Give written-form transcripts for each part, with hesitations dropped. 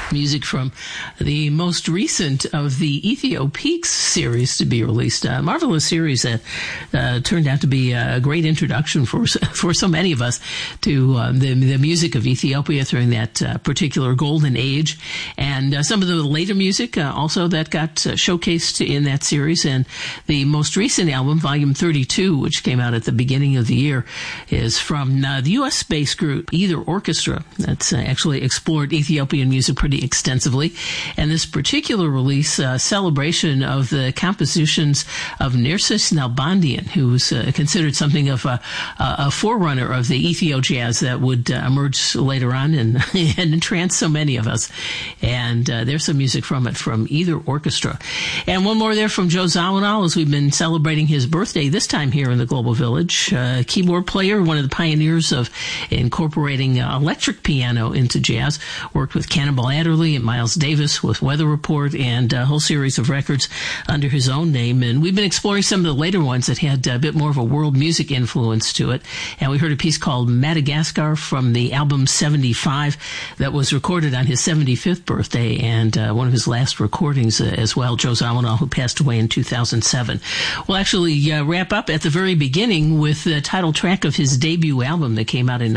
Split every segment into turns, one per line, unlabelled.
Music from the most recent of the Ethiopeaks series to be released. A marvelous series that turned out to be a great introduction for so many of us to the music of Ethiopia during that particular golden age. And some of the later music also that got showcased in that series. And the most recent album, Volume 32, which came out at the beginning of the year, is from the U.S.-based group Either Orchestra. That's actually explored Ethiopian music pretty extensively, and this particular release, celebration of the compositions of Nerses Nalbandian, who's considered something of a forerunner of the Ethio jazz that would emerge later on and entrance so many of us. And there's some music from it from Either Orchestra. And one more there from Joe Zawinul, as we've been celebrating his birthday this time here in the Global Village. Keyboard player, one of the pioneers of incorporating electric piano into jazz, worked with Cannonball Adderley and Miles Davis with Weather Report and a whole series of records under his own name. And we've been exploring some of the later ones that had a bit more of a world music influence to it. And we heard a piece called Madagascar from the album 75 that was recorded on his 75th birthday and one of his last recordings as well, Joe Zawinul, who passed away in 2007. We'll actually wrap up at the very beginning with the title track of his debut album that came out in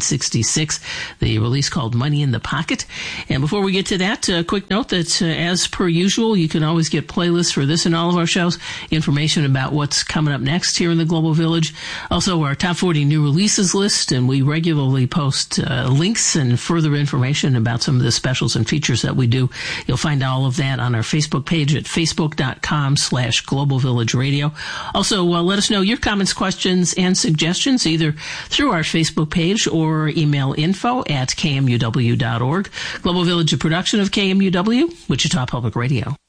1966, the release called Money in the Pocket. And before we get to that, a quick note that as per usual, you can always get playlists for this and all of our shows, information about what's coming up next here in the Global Village, also our top 40 new releases list, and we regularly post links and further information about some of the specials and features that we do. You'll find all of that on our Facebook page at facebook.com/Global Village Radio. Also, let us know your comments, questions, and suggestions either through our Facebook page or email info@kmuw.org. Global Village, a production of KMUW, Wichita Public Radio.